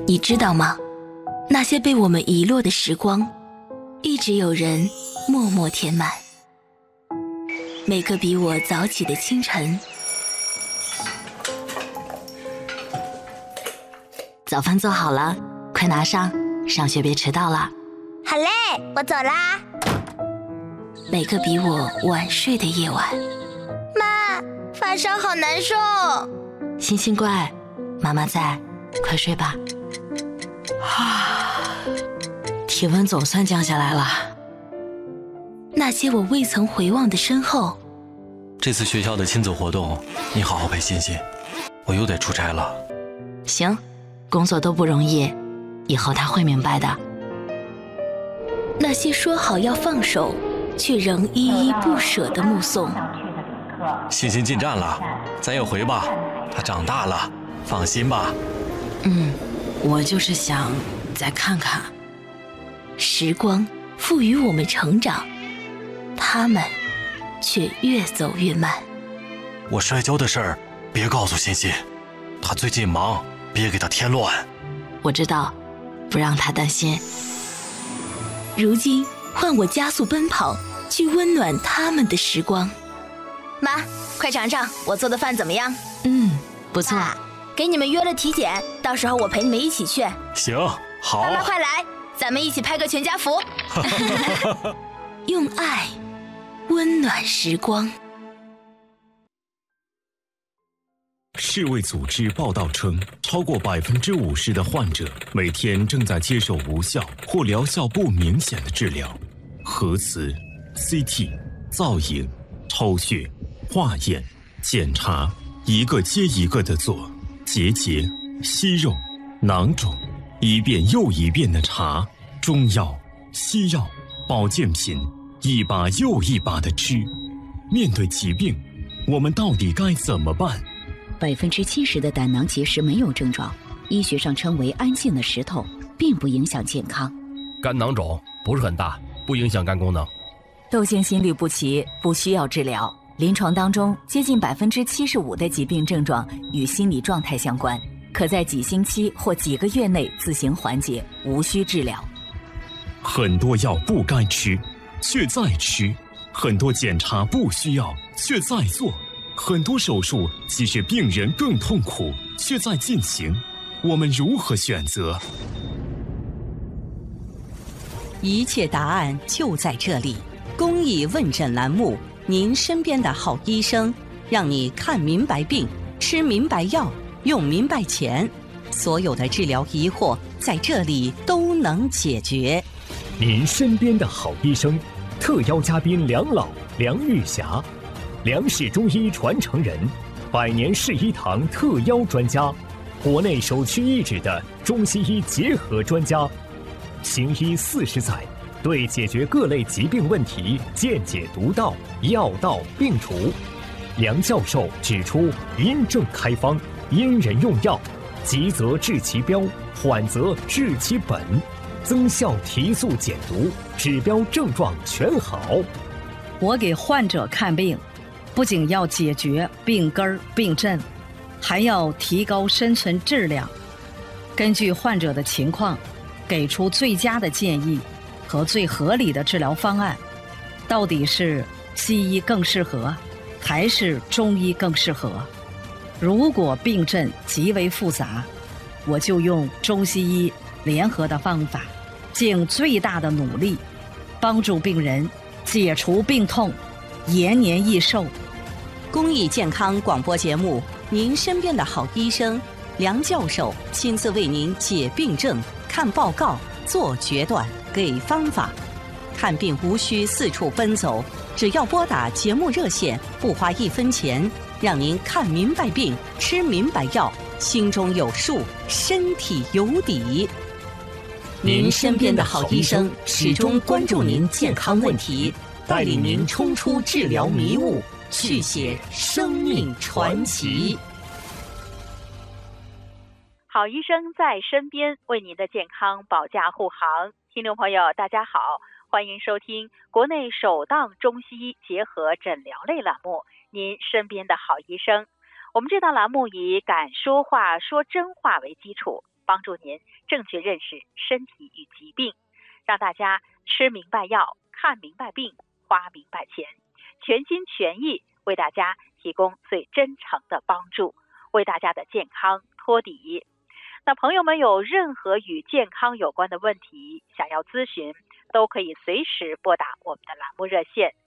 你知道吗？那些被我们遗落的时光，一直有人默默填满。每个比我早起的清晨，早饭做好了，快拿上，上学别迟到了。 好嘞，我走啦。 每个比我晚睡的夜晚， 妈，发烧好难受。 星星乖，妈妈在，快睡吧。体温总算降下来了。那些我未曾回望的身后。 这次学校的亲子活动，你好好陪欣欣，我又得出差了。 行，工作都不容易，以后他会明白的。那些说好要放手，却仍依依不舍的目送。 欣欣进站了，咱也回吧，她长大了，放心吧。 我就是想再看看。时光赋予我们成长，他们却越走越慢。 我摔跤的事儿别告诉欣欣，她最近忙，别给她添乱。 我知道，不让她担心。如今换我加速奔跑，去温暖他们的时光。 妈，快尝尝我做的饭怎么样？ 不错。 给你们约了体检，到时候我陪你们一起去。 行，好。 妈妈快来，咱们一起拍个全家福。 用爱温暖时光。 世卫组织报道称，超过50%的患者每天正在接受无效或疗效不明显的治疗，核磁、CT、造影、抽血、化验、检查，一个接一个的做，结节、息肉、囊肿，一遍又一遍的查，中药、西药、保健品，一把又一把的吃。面对疾病，我们到底该怎么办 ？70%的胆囊结石没有症状，医学上称为安静的石头，并不影响健康。 肝囊肿不是很大，不影响肝功能。 窦性心律不齐不需要治疗，临床当中接近75%的疾病症状与心理状态相关，可在几星期或几个月内自行缓解，无需治疗。 很多药不该吃，却在吃；很多检查不需要，却在做；很多手术即使病人更痛苦，却在进行。我们如何选择？ 一切答案就在这里。公益问诊栏目，您身边的好医生，让你看明白病，吃明白药，用明白钱。所有的治疗疑惑在这里都能解决。 您身边的好医生，特邀嘉宾梁老、梁玉霞，梁氏中医传承人，100年世医堂特邀专家，国内首屈一指的中西医结合专家，行医40载，对解决各类疾病问题见解独到，药到病除。梁教授指出，因症开方，因人用药，急则治其标，缓则治其本，增效提速减毒，指标症状全好。 我给患者看病，不仅要解决病根儿病症，还要提高深层质量，根据患者的情况，给出最佳的建议和最合理的治疗方案。到底是西医更适合，还是中医更适合？如果病症极为复杂，我就用中西医联合的方法，尽最大的努力，帮助病人解除病痛，延年益寿。 公益健康广播节目，您身边的好医生梁教授亲自为您解病症、看报告、做决断、给方法。看病无需四处奔走，只要拨打节目热线，不花1分钱，让您看明白病，吃明白药，心中有数，身体有底。您身边的好医生始终关注您健康问题，带领您冲出治疗迷雾，续写生命传奇。 好医生在身边，为您的健康保驾护航。听众朋友大家好，欢迎收听国内首档中西医结合诊疗类栏目，您身边的好医生。我们这档栏目以敢说话、说真话为基础， 帮助您正确认识身体与疾病，让大家吃明白药，看明白病，花明白钱，全心全意为大家提供最真诚的帮助，为大家的健康托底。那朋友们有任何与健康有关的问题想要咨询，都可以随时拨打我们的栏目热线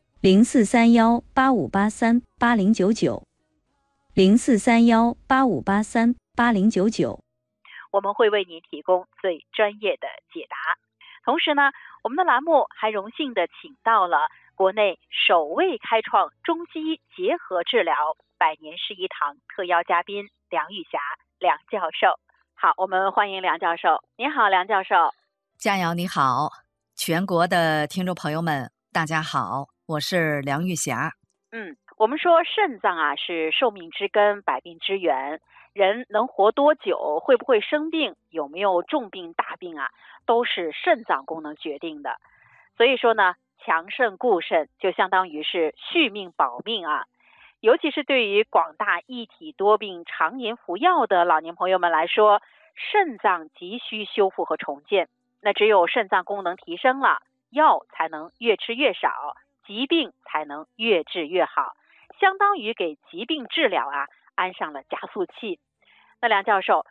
043185838099，043185838099， 我们会为您提供最专业的解答。同时呢，我们的栏目还荣幸的请到了国内首位开创中西医结合治疗百年世医堂特邀嘉宾梁玉霞梁教授。好，我们欢迎梁教授。你好，梁教授。 佳瑶你好，全国的听众朋友们大家好，我是梁玉霞。 我们说肾脏啊是寿命之根，百病之源，人能活多久，会不会生病，有没有重病大病啊，都是肾脏功能决定的。所以说呢，强肾固肾就相当于是续命保命啊。尤其是对于广大一体多病常年服药的老年朋友们来说，肾脏急需修复和重建。那只有肾脏功能提升了，药才能越吃越少，疾病才能越治越好，相当于给疾病治疗啊安上了加速器。那梁教授，